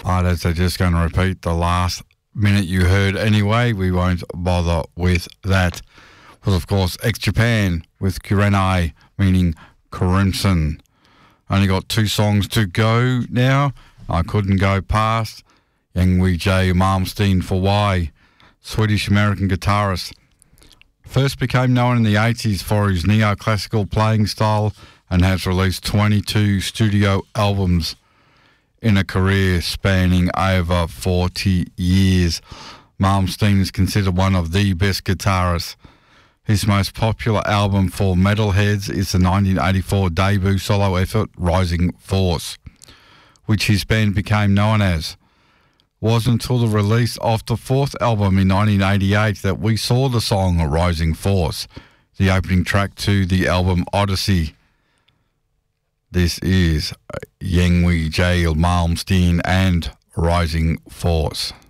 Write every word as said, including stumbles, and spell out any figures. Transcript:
Artists are just going to repeat the last minute you heard anyway. We won't bother with that. Was, of course, Ex-Japan with Kurenai, meaning crimson. Only got two songs to go now. I couldn't go past Yngwie J. Malmsteen for Why, Swedish-American guitarist. First became known in the eighties for his neoclassical playing style and has released twenty-two studio albums in a career spanning over forty years. Malmsteen is considered one of the best guitarists. His most popular album for metalheads is the nineteen eighty-four debut solo effort, Rising Force, which his band became known as. It wasn't until the release of the fourth album in nineteen eighty-eight that we saw the song Rising Force, the opening track to the album Odyssey. This is Yngwie J. Malmsteen and Rising Force.